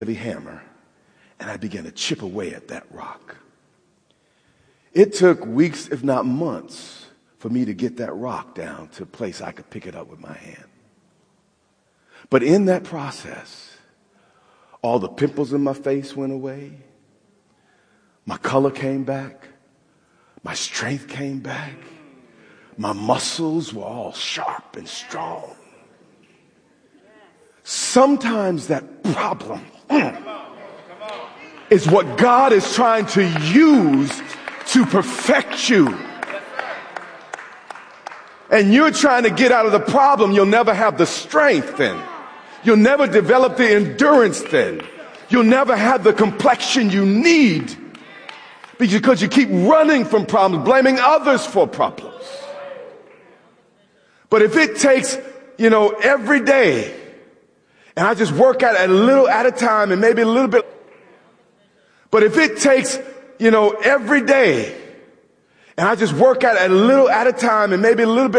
heavy hammer, and I began to chip away at that rock. It took weeks, if not months, for me to get that rock down to a place I could pick it up with my hand. But in that process, all the pimples in my face went away. My color came back. My strength came back. My muscles were all sharp and strong. Sometimes that problem is what God is trying to use to perfect you. And you're trying to get out of the problem. You'll never have the strength then. You'll never develop the endurance then. You'll never have the complexion you need because you keep running from problems, blaming others for problems. But if it takes, every day, and I just work at it a little at a time and maybe a little bit. But if it takes, every day, and I just work at it a little at a time and maybe a little bit.